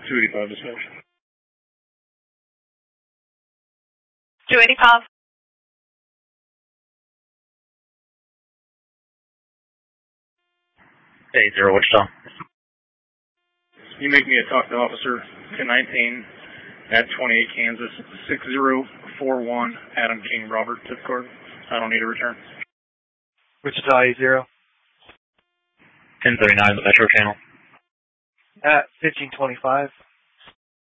285 dispatch. 285. Hey, 0 Wichita. You make me a talk to officer 1019 at 28 Kansas 6041 Adam King Robert tip card. I don't need a return. Wichita A0. 1039 the Metro channel. At 1525.